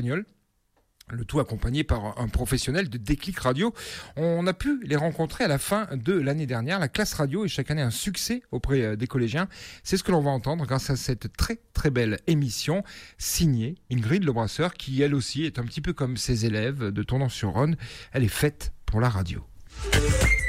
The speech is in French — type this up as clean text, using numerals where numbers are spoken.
Le tout accompagné par un professionnel de Déclic Radio. On a pu les rencontrer à la fin de l'année dernière. La classe radio est chaque année un succès auprès des collégiens. C'est ce que l'on va entendre grâce à cette très très belle émission signée Ingrid Lebrasseur, qui elle aussi est un petit peu comme ses élèves de Tournon-sur-Rhône. Elle est faite pour la radio.